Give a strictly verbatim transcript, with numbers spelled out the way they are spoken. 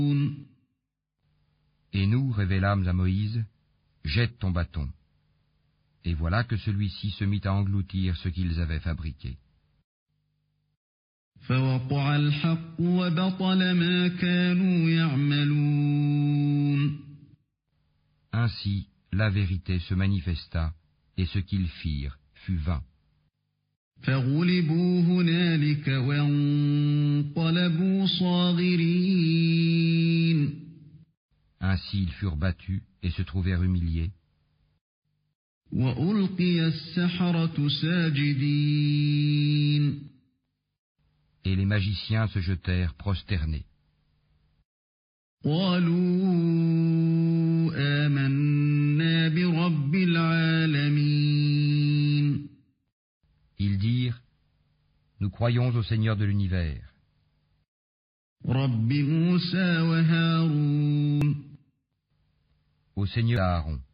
Et nous révélâmes à Moïse, jette ton bâton. Et voilà que celui-ci se mit à engloutir ce qu'ils avaient fabriqué. Ainsi, la vérité se manifesta, et ce qu'ils firent fut vain. Ainsi ils furent battus et se trouvèrent humiliés. Et les magiciens se jetèrent prosternés. Ils dirent, nous croyons au Seigneur de l'univers, au Seigneur Aaron.